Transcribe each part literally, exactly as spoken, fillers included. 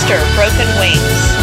Mister Broken Wings.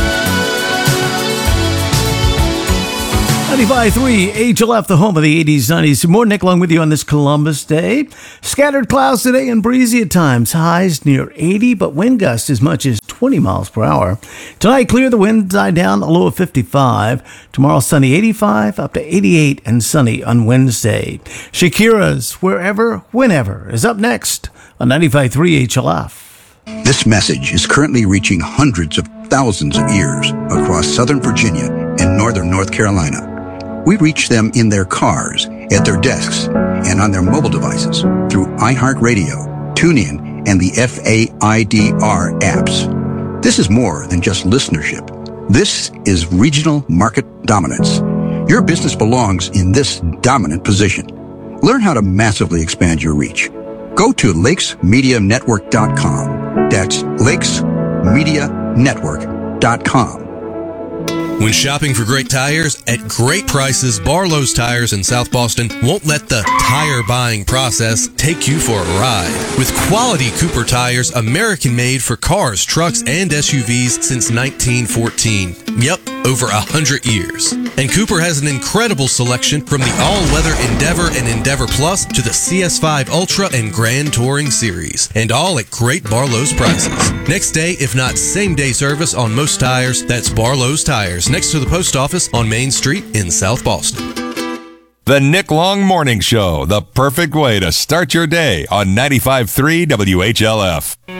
ninety-five point three H L F, the home of the eighties, nineties. More Nick Long with you on this Columbus Day. Scattered clouds today and breezy at times. Highs near eighty, but wind gusts as much as twenty miles per hour. Tonight, clear, the wind die down, a low of fifty-five. Tomorrow, sunny, eighty-five, up to eighty-eight, and sunny on Wednesday. Shakira's Wherever, Whenever is up next on ninety-five point three H L F. This message is currently reaching hundreds of thousands of ears across Southern Virginia and Northern North Carolina. We reach them in their cars, at their desks, and on their mobile devices through iHeartRadio, TuneIn, and the F A I D R apps. This is more than just listenership. This is regional market dominance. Your business belongs in this dominant position. Learn how to massively expand your reach. Go to lakes media network dot com. That's lakes media network dot com. When shopping for great tires at great prices, Barlow's Tires in South Boston won't let the tire buying process take you for a ride. With quality Cooper tires, American-made for cars, trucks, and S U Vs since nineteen fourteen. Yep, over a hundred years. And Cooper has an incredible selection from the all-weather Endeavor and Endeavor Plus to the C S five Ultra and Grand Touring Series. And all at great Barlow's prices. Next day, if not same-day service on most tires, that's Barlow's Tires, next to the post office on Main Street in South Boston. The Nick Long Morning Show, the perfect way to start your day on ninety-five point three W H L F.